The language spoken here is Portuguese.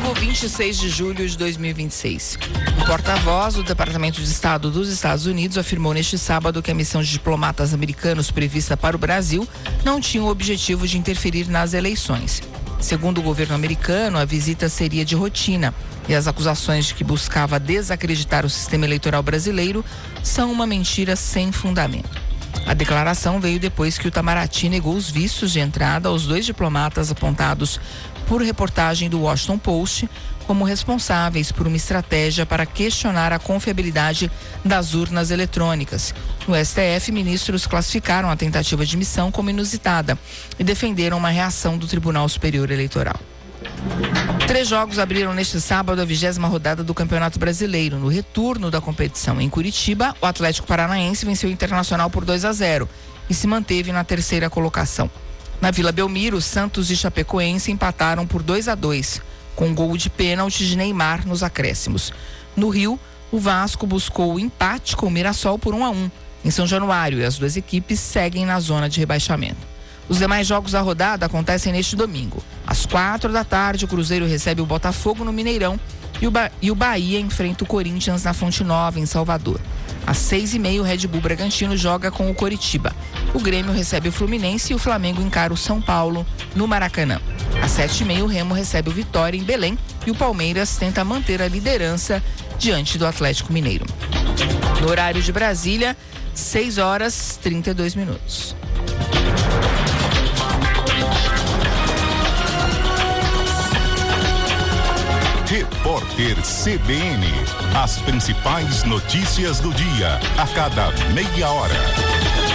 Domingo, 26 de julho de 2026. O porta-voz do Departamento de Estado dos Estados Unidos afirmou neste sábado que a missão de diplomatas americanos prevista para o Brasil não tinha o objetivo de interferir nas eleições. Segundo o governo americano, a visita seria de rotina e as acusações de que buscava desacreditar o sistema eleitoral brasileiro são uma mentira sem fundamento. A declaração veio depois que o Itamaraty negou os vistos de entrada aos 2 diplomatas apontados por reportagem do Washington Post como responsáveis por uma estratégia para questionar a confiabilidade das urnas eletrônicas. No STF, ministros classificaram a tentativa de missão como inusitada e defenderam uma reação do Tribunal Superior Eleitoral. 3 jogos abriram neste sábado a 20ª rodada do Campeonato Brasileiro. No retorno da competição em Curitiba, o Atlético Paranaense venceu o Internacional por 2-0 e se manteve na 3ª colocação. Na Vila Belmiro, Santos e Chapecoense empataram por 2-2, com gol de pênalti de Neymar nos acréscimos. No Rio, o Vasco buscou o empate com o Mirassol por 1-1 em São Januário e as 2 equipes seguem na zona de rebaixamento. Os demais jogos da rodada acontecem neste domingo. Às 4h, o Cruzeiro recebe o Botafogo no Mineirão e o Bahia enfrenta o Corinthians na Fonte Nova, em Salvador. Às 6h30, o Red Bull Bragantino joga com o Coritiba. O Grêmio recebe o Fluminense e o Flamengo encara o São Paulo no Maracanã. Às 7h30, o Remo recebe o Vitória em Belém e o Palmeiras tenta manter a liderança diante do Atlético Mineiro. No horário de Brasília, 6h32. Repórter CBN. As principais notícias do dia, a cada meia hora.